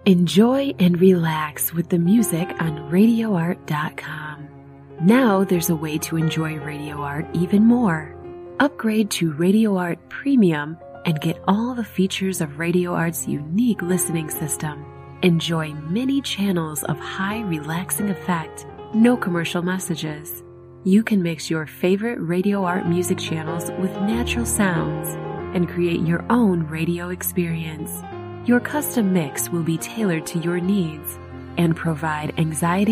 Enjoy and relax with the music on RadioArt.com. Now there's a way to enjoy Radio Art even more. Upgrade to Radio Art Premium and get all the features of Radio Art's unique listening system. Enjoy many channels of high relaxing effect, no commercial messages. You can mix your favorite Radio Art music channels with natural sounds and create your own radio experience. Your custom mix will be tailored to your needs and provide anxiety